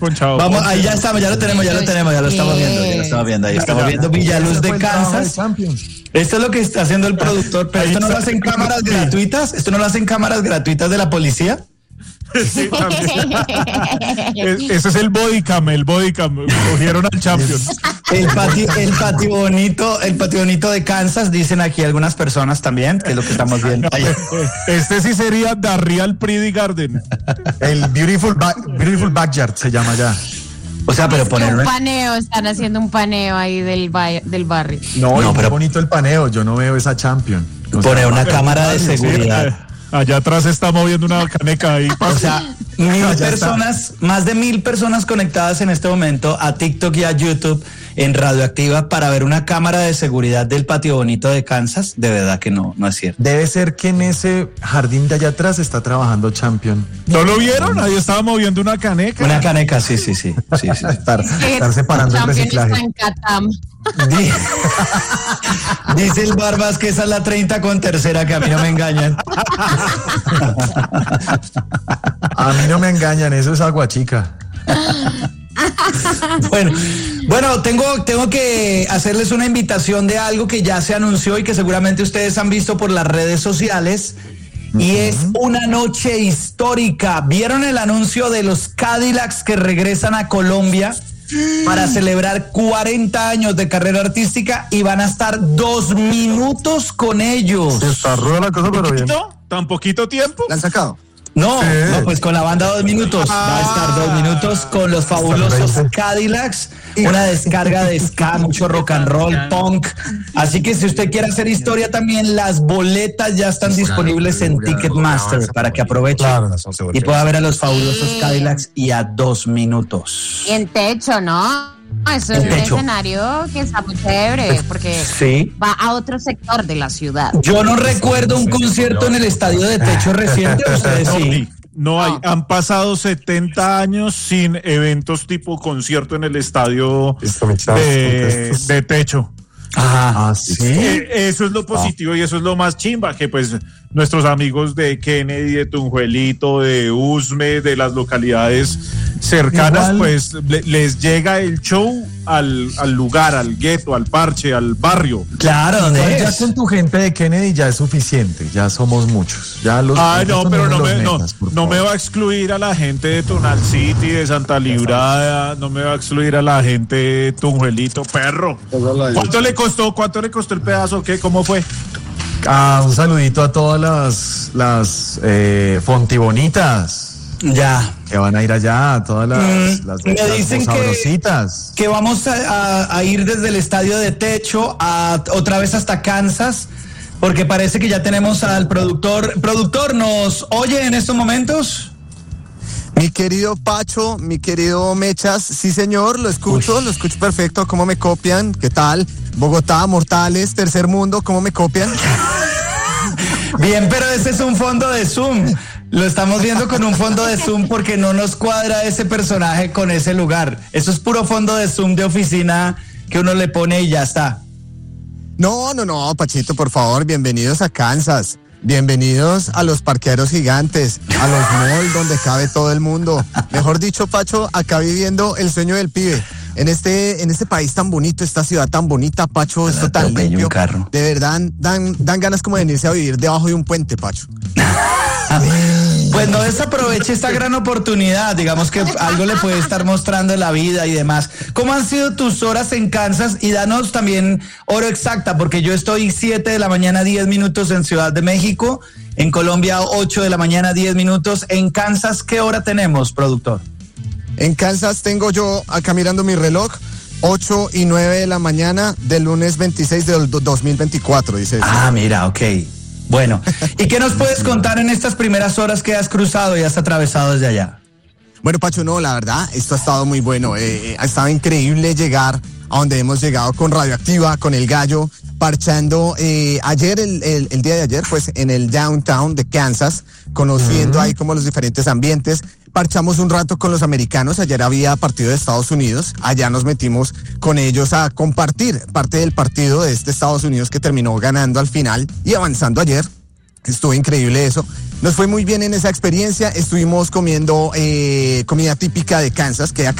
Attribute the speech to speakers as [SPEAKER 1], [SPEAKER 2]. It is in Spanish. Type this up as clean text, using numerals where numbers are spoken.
[SPEAKER 1] ponchado.
[SPEAKER 2] Vamos, ahí ya estamos, ya lo estamos viendo. Ahí estamos viendo Villaluz de Kansas. Esto es lo que está haciendo el productor, pero esto no lo hacen cámaras gratuitas, de la policía.
[SPEAKER 1] Sí, ese es el bodycam. Cogieron al champion.
[SPEAKER 2] El patio bonito de Kansas, dicen aquí algunas personas también, que es lo que estamos viendo.
[SPEAKER 1] Este sí sería The Real Pretty Garden.
[SPEAKER 3] El Beautiful Backyard se llama ya.
[SPEAKER 2] O sea, pero poner
[SPEAKER 4] un paneo, están haciendo un paneo ahí del barrio.
[SPEAKER 3] No, pero bonito el paneo, yo no veo esa champion.
[SPEAKER 2] Poner una cámara de seguridad.
[SPEAKER 1] Allá atrás se está moviendo una caneca ahí.
[SPEAKER 2] O sea, 1,000 personas, más de 1,000 personas conectadas en este momento a TikTok y a YouTube en Radioactiva para ver una cámara de seguridad del patio bonito de Kansas. De verdad que no es cierto.
[SPEAKER 3] Debe ser que en ese jardín de allá atrás está trabajando Champion.
[SPEAKER 1] ¿No lo vieron? Ahí estaba moviendo una caneca.
[SPEAKER 2] Una caneca, sí.
[SPEAKER 3] Estar separando el reciclaje.
[SPEAKER 4] Está en Catam.
[SPEAKER 2] Dice el Barbas que esa es la 30 con tercera, que a mí no me engañan.
[SPEAKER 3] A mí no me engañan, eso es aguachica.
[SPEAKER 2] Bueno, tengo que hacerles una invitación de algo que ya se anunció y que seguramente ustedes han visto por las redes sociales. Y es una noche histórica. ¿Vieron el anuncio de los Cadillacs que regresan a Colombia para celebrar 40 años de carrera artística y van a estar 2 minutos con ellos?
[SPEAKER 3] Está ruda la cosa, pero bien.
[SPEAKER 1] ¿Tan poquito tiempo?
[SPEAKER 3] ¿La han sacado?
[SPEAKER 2] No, pues con la banda 2 minutos. Va a estar 2 minutos con los fabulosos Cadillacs. Una descarga de ska, mucho rock and roll, punk. Así que si usted quiere hacer historia también, las boletas ya están disponibles en Ticketmaster para que aproveche y pueda ver a los fabulosos Cadillacs y a 2 minutos.
[SPEAKER 4] Y en techo, ¿no? Eso es un escenario que está muy chévere porque va a otro sector de la ciudad.
[SPEAKER 2] Yo no recuerdo un concierto en el estadio de techo reciente, ustedes sí.
[SPEAKER 1] No hay, han pasado 70 años sin eventos tipo concierto en el estadio de techo.
[SPEAKER 3] Sí.
[SPEAKER 1] Eso es lo positivo y eso es lo más chimba, que pues nuestros amigos de Kennedy, de Tunjuelito, de Usme, de las localidades cercanas, pues les llega el show al lugar, al gueto, al parche, al barrio.
[SPEAKER 2] Claro,
[SPEAKER 3] ya con tu gente de Kennedy ya es suficiente, ya somos muchos. Ya los
[SPEAKER 1] no me va a excluir a la gente de Tonal City, de Santa Librada, no me va a excluir a la gente de Tunjuelito, perro. ¿Cuánto le costó el pedazo? ¿Qué? ¿Cómo fue?
[SPEAKER 3] Un saludito a todas las fontibonitas.
[SPEAKER 2] Ya.
[SPEAKER 3] Que van a ir allá, a todas las
[SPEAKER 2] me dicen
[SPEAKER 3] sabrositas.
[SPEAKER 2] Que vamos a ir desde el estadio de techo otra vez hasta Kansas, porque parece que ya tenemos al productor. Productor, ¿nos oye en estos momentos?
[SPEAKER 5] Mi querido Pacho, mi querido Mechas, sí señor, lo escucho perfecto. ¿Cómo me copian? ¿Qué tal? Bogotá, Mortales, Tercer Mundo, ¿cómo me copian?
[SPEAKER 2] Bien, pero ese es un fondo de Zoom. Lo estamos viendo con un fondo de Zoom porque no nos cuadra ese personaje con ese lugar. Eso es puro fondo de Zoom de oficina que uno le pone y ya está.
[SPEAKER 5] No, Pachito, por favor, bienvenidos a Kansas. Bienvenidos a los parqueaderos gigantes, a los malls donde cabe todo el mundo. Mejor dicho, Pacho, acá viviendo el sueño del pibe. En este país tan bonito, esta ciudad tan bonita, Pacho, esto tan limpio. De verdad, dan ganas como de venirse a vivir debajo de un puente, Pacho.
[SPEAKER 2] Pues no desaproveche esta gran oportunidad, digamos que algo le puede estar mostrando la vida y demás. ¿Cómo han sido tus horas en Kansas? Y danos también hora exacta, porque yo estoy 7 de la mañana, 10 minutos en Ciudad de México, en Colombia 8 de la mañana, 10 minutos. En Kansas, ¿qué hora tenemos, productor?
[SPEAKER 5] En Kansas tengo yo, acá mirando mi reloj, 8 y 9 de la mañana del lunes 26 del 2024, dice eso.
[SPEAKER 2] Mira, ok. Bueno, ¿y qué nos puedes contar en estas primeras horas que has cruzado y has atravesado desde allá?
[SPEAKER 5] Bueno, Pacho, no, la verdad, esto ha estado muy bueno. Ha estado increíble llegar a donde hemos llegado con Radioactiva, con El Gallo, parchando ayer, el día de ayer, pues en el downtown de Kansas, conociendo ahí como los diferentes ambientes. Parchamos un rato con los americanos, ayer había partido de Estados Unidos, allá nos metimos con ellos a compartir parte del partido de Estados Unidos que terminó ganando al final y avanzando ayer. Estuvo increíble eso. Nos fue muy bien en esa experiencia. Estuvimos comiendo comida típica de Kansas, que